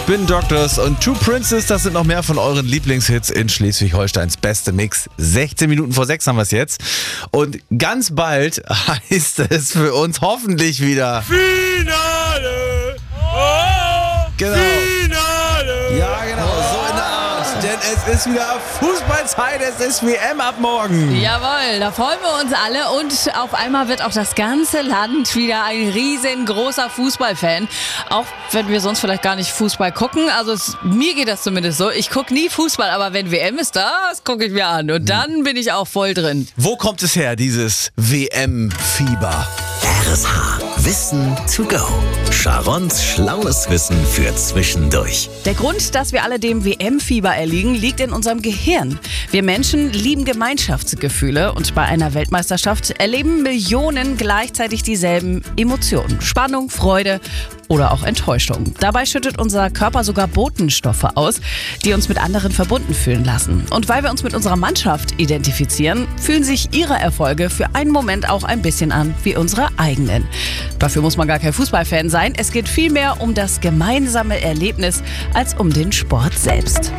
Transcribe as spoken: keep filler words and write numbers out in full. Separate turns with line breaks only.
Spin Doctors und Two Princes, das sind noch mehr von euren Lieblingshits in Schleswig-Holsteins beste Mix. sechzehn Minuten vor sechs haben wir es jetzt. Und ganz bald heißt es für uns hoffentlich wieder
Finale! Oh,
genau.
Finale!
Ja, genau, so in der Art. Denn es ist wieder Fußballzeit, es ist W M ab morgen.
Jawohl, da freuen wir uns alle und auf einmal wird auch das ganze Land wieder ein riesengroßer Fußballfan. Auch wenn wir sonst vielleicht gar nicht Fußball gucken. Also es, mir geht das zumindest so. Ich gucke nie Fußball, aber wenn W M ist, das gucke ich mir an. Und dann bin ich auch voll drin.
Wo kommt es her, dieses W M-Fieber?
R S H. Wissen to go. Sharons schlaues Wissen für zwischendurch.
Der Grund, dass wir alle dem W M-Fieber erliegen, liegt in unserem Gehirn. Wir Menschen lieben Gemeinschaftsgefühle und bei einer Weltmeisterschaft erleben Millionen gleichzeitig dieselben Emotionen. Spannung, Freude oder auch Enttäuschung. Dabei schüttet unser Körper sogar Botenstoffe aus, die uns mit anderen verbunden fühlen lassen. Und weil wir uns mit unserer Mannschaft identifizieren, fühlen sich ihre Erfolge für einen Moment auch ein bisschen an wie unsere eigenen. Dafür muss man gar kein Fußballfan sein. Es geht vielmehr um das gemeinsame Erlebnis als um den Sport selbst.